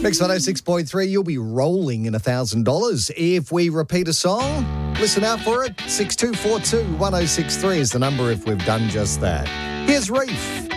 Mix 106.3, you'll be rolling in $1,000. If we repeat a song, listen out for it. 6242 1063 is the number if we've done just that. Here's Reef.